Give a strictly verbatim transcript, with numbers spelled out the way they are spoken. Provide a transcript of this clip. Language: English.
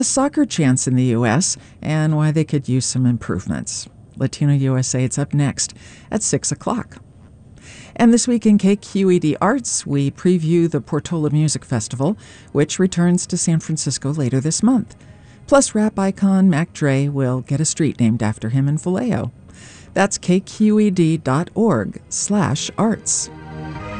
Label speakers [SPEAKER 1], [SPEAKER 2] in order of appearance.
[SPEAKER 1] The soccer chants in the U S and why they could use some improvements. Latino U S A, it's up next at six o'clock. And this week in K Q E D Arts, we preview the Portola Music Festival, which returns to San Francisco later this month. Plus, rap icon Mac Dre will get a street named after him in Vallejo. That's kqed.org slash arts.